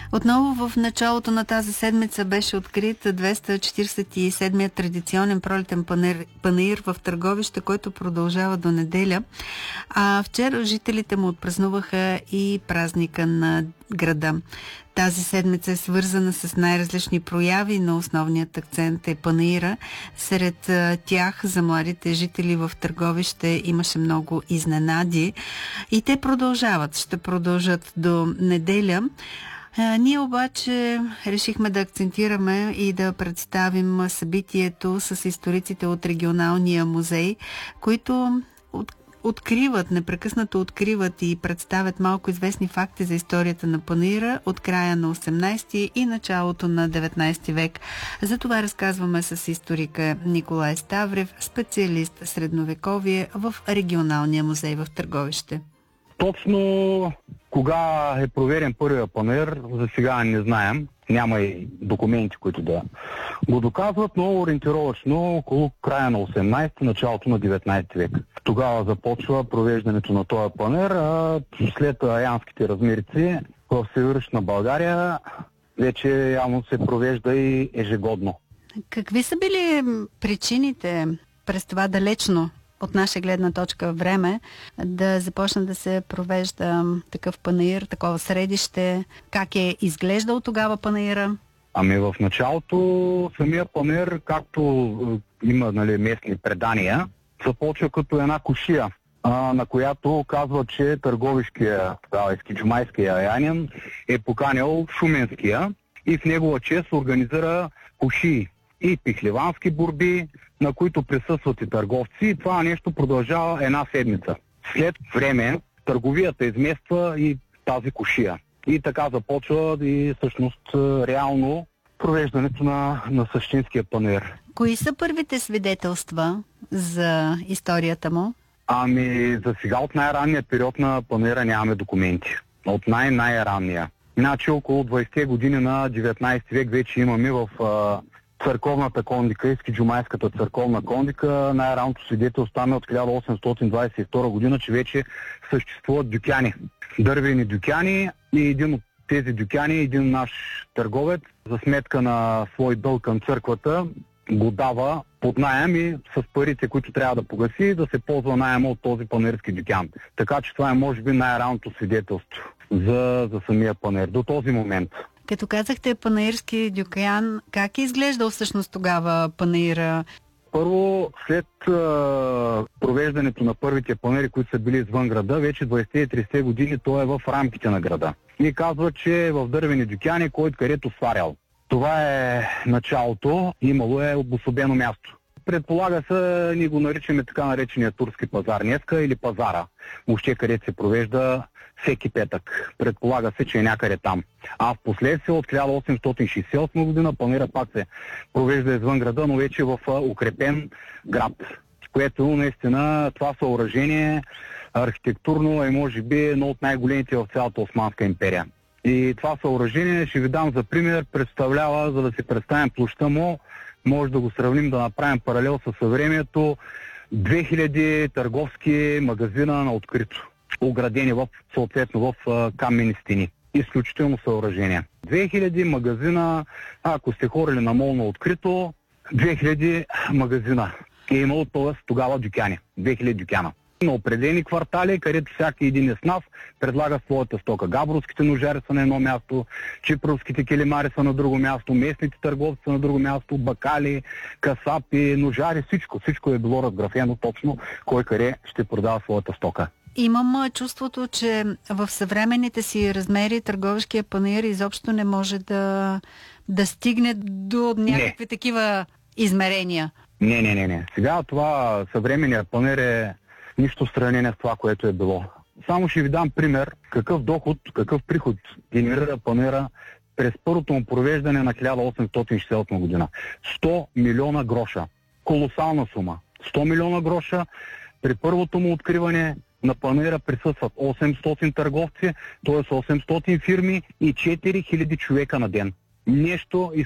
Отново в началото на тази седмица беше открит 247-я традиционен пролетен панаир в Търговище, който продължава до неделя. А вчера жителите му отпразнуваха и празника на града. Тази седмица е свързана с най-различни прояви, но основният акцент е панаира. Сред тях за младите жители в Търговище имаше много изненади и те продължават. Ще продължат до неделя. Ние обаче решихме да акцентираме и да представим събитието с историците от регионалния музей, които непрекъснато откриват и представят малко известни факти за историята на панаира от края на 18 и началото на 19 век. За това разказваме с историка Николай Ставрев, специалист средновековие в регионалния музей в Търговище. Точно кога е проверен първия панаир, за сега не знаем. Няма и документи, които да го доказват, но ориентировъчно около края на 18-ти, началото на 19 век. Тогава започва провеждането на този панаир, а след аянските размерици в Северична България вече явно се провежда и ежегодно. Какви са били причините през това далечно от наша гледна точка време да започне да се провежда такъв панаир, такова средище? Как е изглеждал тогава панаира? Ами в началото самия панаир, както има местни предания, започва като една кушия, на която казва, че търговишкия, ескиджумайския аянин е поканял шуменския и в негова чест организира кушии и пихливански борби, на които присъстват и търговци, и това нещо продължава една седмица. След време търговията измества и тази кушия. И така започва и всъщност реално провеждането на същинския панаир. Кои са първите свидетелства за историята му? Ами за сега от най-ранния период на панаира нямаме документи. От най-ранния. Значи около 20-те години на 19 век вече имаме в църковната кондика, ескиджумайската църковна кондика, най-ранното свидетелство стане от 1822 година, че вече съществуват дюкяни. Дървени дюкяни, и един от тези дюкяни, един наш търговец, за сметка на свой дълг към църквата, го дава под наем и с парите, които трябва да погаси, да се ползва наема от този панаирски дюкян. Така че това е може би най-ранното свидетелство за самия панаир до този момент. Като казахте панаирски дюкян, как е изглеждал всъщност тогава панаира? Първо, след провеждането на първите панаири, които са били извън града, вече 20-те и 30-те години той е в рамките на града. И казва, че е в дървени дюкяни, който където сварял. Това е началото, имало е обособено място. Предполага се, ние го наричаме така наречения турски пазар днеска или пазара, въобще където се провежда всеки петък. Предполага се, че е някъде там. А в последствие от 1868 година панаира пак се провежда извън града, но вече в укрепен град. Което наистина това съоръжение архитектурно е може би едно от най-големите в цялата Османска империя. И това съоръжение, ще ви дам за пример, представлява, за да си представим площта му, може да го сравним, да направим паралел със съвремието, 2000 търговски магазина на открито, оградени съответно в каменни стени. Изключително съоръжение. 2000 магазина, ако сте ходили на мол на открито, 2000 магазина. И е имало тогава дюкяни, 2000 дюкяна. На определени квартали, където всяки един еснав предлага своята стока. Габровските ножари са на едно място, чипровските келимари са на друго място, местните търговци са на друго място, бакали, касапи, ножари, всичко е било разграфено точно кой къде ще продава своята стока. Имам чувството, че в съвременните си размери търговския панаир изобщо не може да стигне до някакви такива измерения. Не. Сега това съвременният панаир е нищо в сравнение с това, което е било. Само ще ви дам пример какъв доход, какъв приход генерира панаира през първото му провеждане на 1868 година. 100 милиона гроша. Колосална сума. 100 милиона гроша. При първото му откриване на панаира присъстват 800 търговци, т.е. 800 фирми и 4000 човека на ден. Нещо